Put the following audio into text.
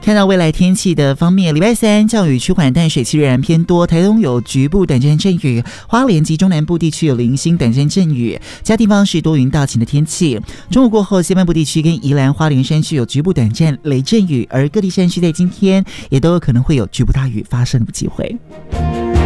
看到未来天气的方面，礼拜三降雨趋缓，但水汽仍然偏多。台东有局部短暂阵雨，花莲及中南部地区有零星短暂阵雨，其他地方是多云到晴的天气。中午过后，西半部地区跟宜兰花莲山区有局部短暂雷阵雨，而各地山区在今天也都有可能会有局部大雨发生的机会。